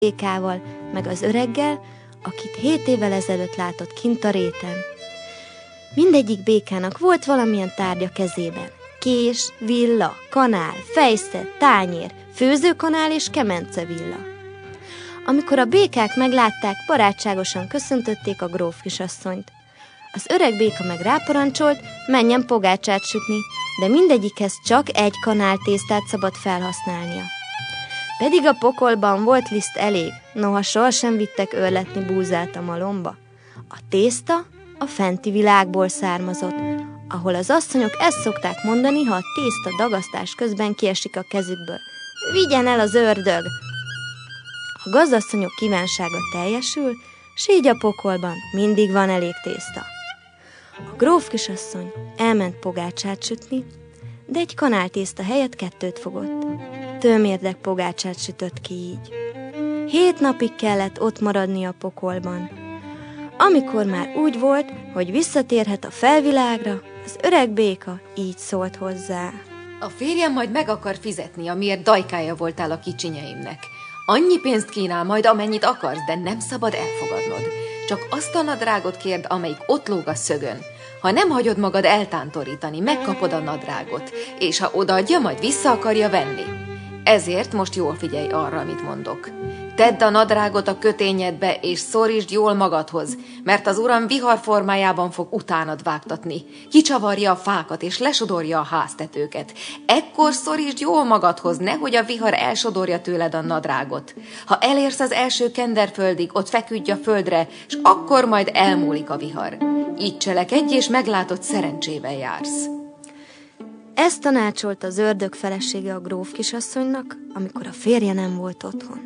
békával, meg az öreggel, akit 7 évvel ezelőtt látott kint a réten. Mindegyik békának volt valamilyen tárgya kezében. Kés, villa, kanál, fejsze, tányér, főzőkanál és kemencevilla. Amikor a békák meglátták, barátságosan köszöntötték a gróf kisasszonyt. Az öreg béka meg ráparancsolt, menjen pogácsát sütni, de mindegyikhez csak egy kanál tésztát szabad felhasználnia. Pedig a pokolban volt liszt elég, noha sohasem vittek őrletni búzát a malomba. A tészta a fenti világból származott, ahol az asszonyok ezt szokták mondani, ha a tészta dagasztás közben kiesik a kezükből. Vigyen el az ördög! A gazdasszonyok kívánsága teljesül, s így a pokolban mindig van elég tészta. A gróf kisasszony elment pogácsát sütni, de egy kanáltészta helyett 2 fogott. Tőmérdek pogácsát sütött ki így. 7 napig kellett ott maradni a pokolban. Amikor már úgy volt, hogy visszatérhet a felvilágra, az öreg béka így szólt hozzá. A férjem majd meg akar fizetni, amiért dajkája voltál a kicsinyeimnek. Annyi pénzt kínál majd, amennyit akarsz, de nem szabad elfogadnod. Csak azt a nadrágot kérd, amelyik ott lóg a szögön. Ha nem hagyod magad eltántorítani, megkapod a nadrágot, és ha odaadja, majd vissza akarja venni. Ezért most jól figyelj arra, amit mondok. Tedd a nadrágot a kötényedbe, és szorítsd jól magadhoz, mert az uram vihar formájában fog utánad vágtatni. Kicsavarja a fákat, és lesodorja a háztetőket. Ekkor szorítsd jól magadhoz, nehogy a vihar elsodorja tőled a nadrágot. Ha elérsz az első kenderföldig, ott feküdj a földre, és akkor majd elmúlik a vihar. Így cselekedj, és meglátod, szerencsével jársz. Ezt tanácsolt az ördög felesége a gróf kisasszonynak, amikor a férje nem volt otthon.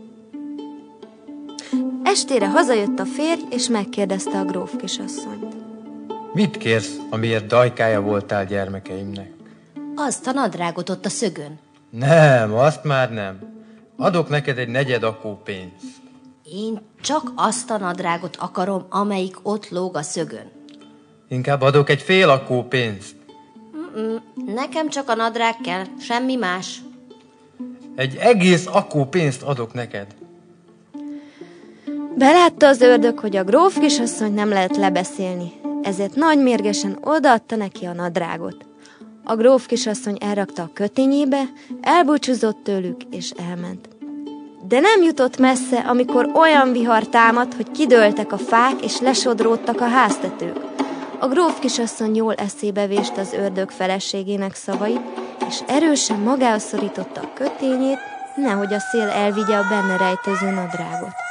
Estére hazajött a férj, és megkérdezte a gróf kisasszonyt. Mit kérsz, amiért dajkája voltál gyermekeimnek? Azt a nadrágot ott a szögön. Nem, azt már nem. Adok neked egy 4 akó pénzt. Én csak azt a nadrágot akarom, amelyik ott lóg a szögön. Inkább adok egy fél akó pénzt. Nekem csak a nadrág kell, semmi más. Egy egész akó pénzt adok neked. Belátta az ördög, hogy a gróf kisasszony nem lehet lebeszélni, ezért nagy mérgesen odaadta neki a nadrágot. A gróf kisasszony elrakta a kötényébe, elbúcsúzott tőlük, és elment. De nem jutott messze, amikor olyan vihar támadt, hogy kidőltek a fák, és lesodródtak a háztetők. A gróf kisasszony jól eszébe vést az ördög feleségének szavait, és erősen magához szorította a kötényét, nehogy a szél elvigye a benne rejtőző nadrágot.